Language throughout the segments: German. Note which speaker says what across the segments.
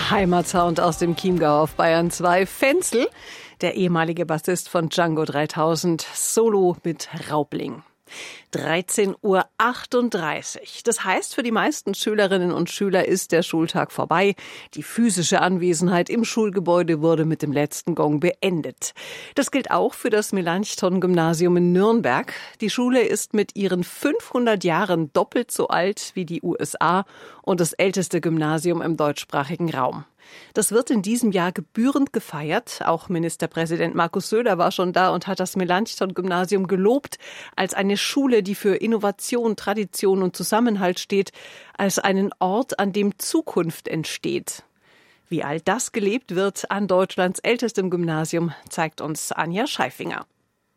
Speaker 1: Heimatsound aus dem Chiemgau auf Bayern 2. Fenzel, der ehemalige Bassist von Django 3000, Solo mit Raubling. 13:38 Uhr. Das heißt, für die meisten Schülerinnen und Schüler ist der Schultag vorbei. Die physische Anwesenheit im Schulgebäude wurde mit dem letzten Gong beendet. Das gilt auch für das Melanchthon-Gymnasium in Nürnberg. Die Schule ist mit ihren 500 Jahren doppelt so alt wie die USA und das älteste Gymnasium im deutschsprachigen Raum. Das wird in diesem Jahr gebührend gefeiert. Auch Ministerpräsident Markus Söder war schon da und hat das Melanchthon-Gymnasium gelobt als eine Schule, die für Innovation, Tradition und Zusammenhalt steht, als einen Ort, an dem Zukunft entsteht. Wie all das gelebt wird an Deutschlands ältestem Gymnasium, zeigt uns Anja Scheifinger.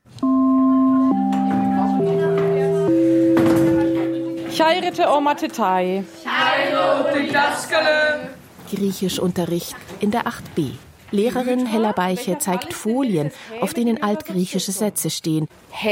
Speaker 2: Chairete Oma Tetai.
Speaker 3: Griechischunterricht in der 8b. Lehrerin Hella Beiche zeigt Folien, auf denen altgriechische Sätze stehen.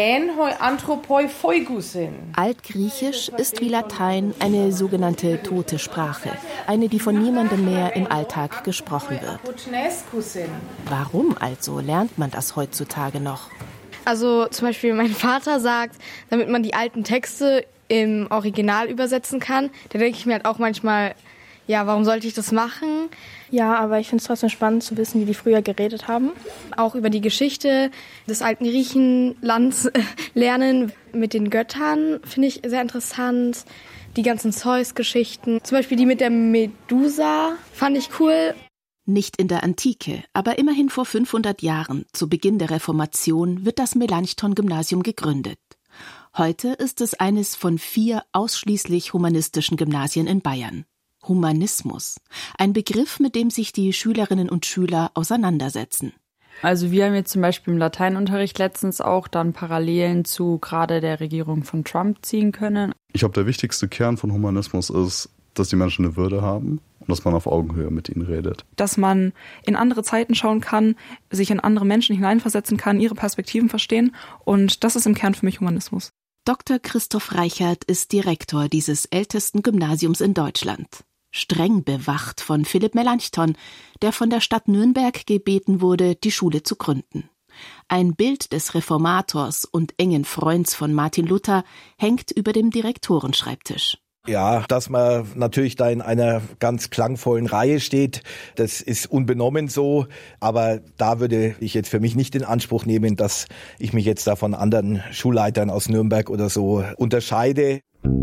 Speaker 3: Altgriechisch ist wie Latein eine sogenannte tote Sprache, eine, die von niemandem mehr im Alltag gesprochen wird. Warum also lernt man das heutzutage noch?
Speaker 4: Also zum Beispiel mein Vater sagt, damit man die alten Texte im Original übersetzen kann. Da denke ich mir halt auch manchmal, ja, warum sollte ich das machen?
Speaker 5: Ja, aber ich finde es trotzdem spannend zu wissen, wie die früher geredet haben.
Speaker 4: Auch über die Geschichte des alten Griechenlands lernen mit den Göttern finde ich sehr interessant. Die ganzen Zeus-Geschichten, zum Beispiel die mit der Medusa, fand ich cool.
Speaker 3: Nicht in der Antike, aber immerhin vor 500 Jahren, zu Beginn der Reformation, wird das Melanchthon-Gymnasium gegründet. Heute ist es eines von 4 ausschließlich humanistischen Gymnasien in Bayern. Humanismus, ein Begriff, mit dem sich die Schülerinnen und Schüler auseinandersetzen.
Speaker 2: Also wir haben jetzt zum Beispiel im Lateinunterricht letztens auch dann Parallelen zu gerade der Regierung von Trump ziehen können.
Speaker 6: Ich glaube, der wichtigste Kern von Humanismus ist, dass die Menschen eine Würde haben und dass man auf Augenhöhe mit ihnen redet.
Speaker 7: Dass man in andere Zeiten schauen kann, sich in andere Menschen hineinversetzen kann, ihre Perspektiven verstehen. Und das ist im Kern für mich Humanismus.
Speaker 3: Dr. Christoph Reichert ist Direktor dieses ältesten Gymnasiums in Deutschland. Streng bewacht von Philipp Melanchthon, der von der Stadt Nürnberg gebeten wurde, die Schule zu gründen. Ein Bild des Reformators und engen Freunds von Martin Luther hängt über dem Direktorenschreibtisch.
Speaker 8: Ja, dass man natürlich da in einer ganz klangvollen Reihe steht, das ist unbenommen so. Aber da würde ich jetzt für mich nicht in Anspruch nehmen, dass ich mich jetzt da von anderen Schulleitern aus Nürnberg oder so unterscheide.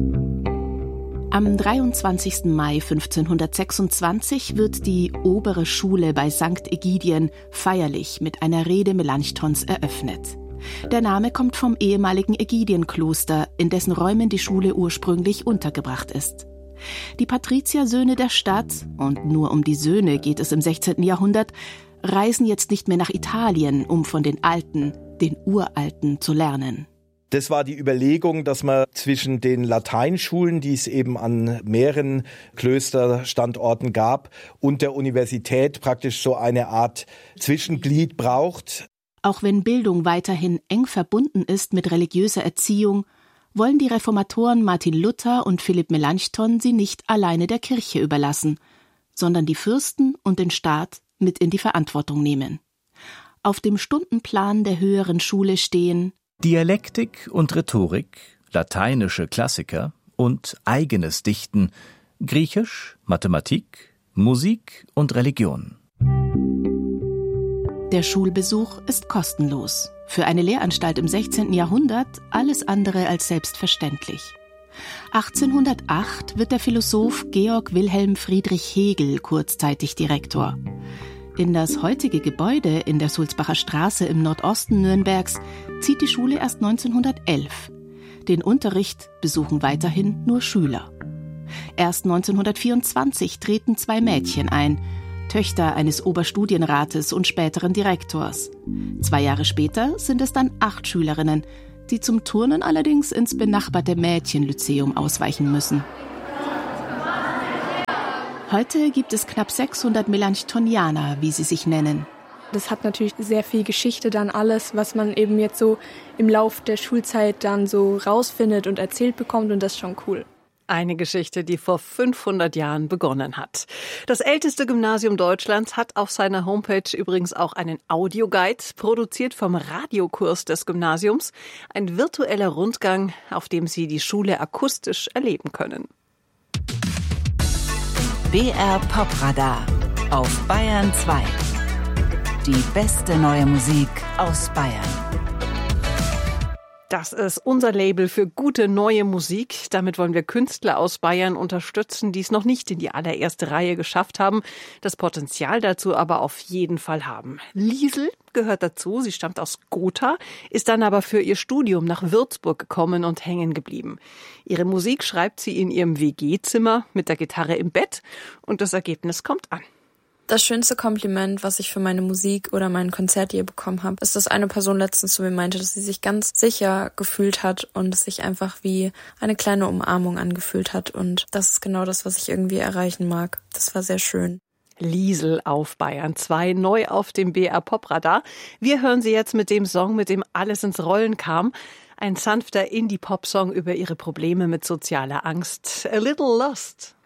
Speaker 3: Am 23. Mai 1526 wird die obere Schule bei St. Ägidien feierlich mit einer Rede Melanchthons eröffnet. Der Name kommt vom ehemaligen Ägidienkloster, in dessen Räumen die Schule ursprünglich untergebracht ist. Die Patriziersöhne der Stadt, und nur um die Söhne geht es im 16. Jahrhundert, reisen jetzt nicht mehr nach Italien, um von den Alten, den Uralten zu lernen.
Speaker 8: Das war die Überlegung, dass man zwischen den Lateinschulen, die es eben an mehreren Klösterstandorten gab, und der Universität praktisch so eine Art Zwischenglied braucht.
Speaker 3: Auch wenn Bildung weiterhin eng verbunden ist mit religiöser Erziehung, wollen die Reformatoren Martin Luther und Philipp Melanchthon sie nicht alleine der Kirche überlassen, sondern die Fürsten und den Staat mit in die Verantwortung nehmen. Auf dem Stundenplan der höheren Schule stehen
Speaker 9: Dialektik und Rhetorik, lateinische Klassiker und eigenes Dichten, Griechisch, Mathematik, Musik und Religion.
Speaker 3: Der Schulbesuch ist kostenlos. Für eine Lehranstalt im 16. Jahrhundert alles andere als selbstverständlich. 1808 wird der Philosoph Georg Wilhelm Friedrich Hegel kurzzeitig Direktor. In das heutige Gebäude in der Sulzbacher Straße im Nordosten Nürnbergs zieht die Schule erst 1911. Den Unterricht besuchen weiterhin nur Schüler. Erst 1924 treten 2 Mädchen ein, Töchter eines Oberstudienrates und späteren Direktors. 2 Jahre später sind es dann 8 Schülerinnen, die zum Turnen allerdings ins benachbarte Mädchenlyzeum ausweichen müssen. Heute gibt es knapp 600 Melanchthonianer, wie sie sich nennen.
Speaker 5: Das hat natürlich sehr viel Geschichte dann alles, was man eben jetzt so im Lauf der Schulzeit dann so rausfindet und erzählt bekommt, und das ist schon cool.
Speaker 1: Eine Geschichte, die vor 500 Jahren begonnen hat. Das älteste Gymnasium Deutschlands hat auf seiner Homepage übrigens auch einen Audioguide, produziert vom Radiokurs des Gymnasiums. Ein virtueller Rundgang, auf dem Sie die Schule akustisch erleben können.
Speaker 10: BR Popradar auf Bayern 2. Die beste neue Musik aus Bayern.
Speaker 1: Das ist unser Label für gute neue Musik. Damit wollen wir Künstler aus Bayern unterstützen, die es noch nicht in die allererste Reihe geschafft haben, das Potenzial dazu aber auf jeden Fall haben. Liesl gehört dazu. Sie stammt aus Gotha, ist dann aber für ihr Studium nach Würzburg gekommen und hängen geblieben. Ihre Musik schreibt sie in ihrem WG-Zimmer mit der Gitarre im Bett und das Ergebnis kommt an.
Speaker 11: Das schönste Kompliment, was ich für meine Musik oder mein Konzert je bekommen habe, ist, dass eine Person letztens zu mir meinte, dass sie sich ganz sicher gefühlt hat und es sich einfach wie eine kleine Umarmung angefühlt hat. Und das ist genau das, was ich irgendwie erreichen mag. Das war sehr schön.
Speaker 1: Liesl auf Bayern 2, neu auf dem BR Popradar. Wir hören sie jetzt mit dem Song, mit dem alles ins Rollen kam. Ein sanfter Indie-Pop-Song über ihre Probleme mit sozialer Angst. A Little Lost.